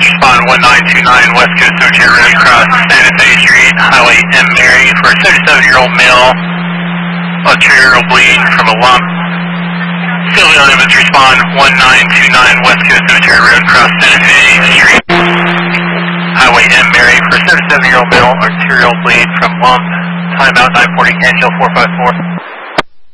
respond 1929 West Coast Cemetery Road, cross Santa Fe Street, Highway M. Mary for a 77-year-old male, arterial bleed from a lump. Sylvia Evans, respond 1929 West Coast Cemetery Road, cross Santa Fe Street, Highway M. Mary for a 77-year-old male, arterial bleed from lump. Timeout 940, Angel 454.